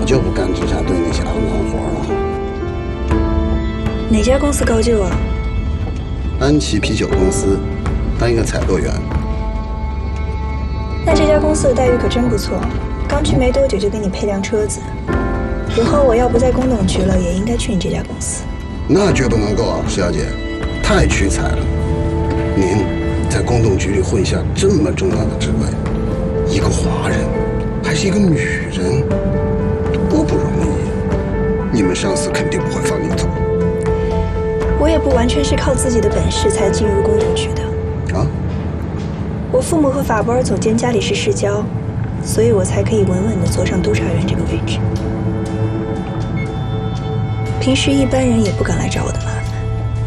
就不干制茶队那些肮脏活了。 哪家公司高就啊？ 安琪啤酒公司，当一个采购员。 那这家公司的待遇可真不错，刚去没多久就给你配辆车子。以后我要不在工董局了，也应该去你这家公司。 那绝不能够啊，石小姐，太屈才了。您在工董局里混下这么重要的职位，一个华人，还是一个女人，多不容易。你们上司肯定不会放你走。 我也不完全是靠自己的本事才进入工董局的。 啊？ 我父母和法博尔总监家里是世交，所以我才可以稳稳地坐上督察员这个位置。平时一般人也不敢来找我